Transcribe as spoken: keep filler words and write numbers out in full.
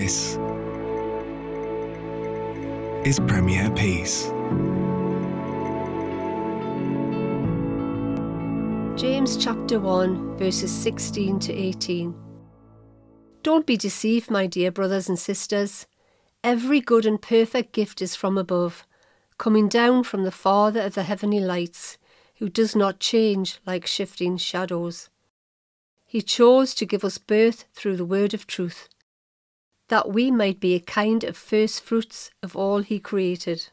This is Premier Peace. James chapter one, verses sixteen to eighteen. Don't be deceived, my dear brothers and sisters. Every good and perfect gift is from above, coming down from the Father of the heavenly lights, who does not change like shifting shadows. He chose to give us birth through the word of truth, that we might be a kind of first fruits of all he created.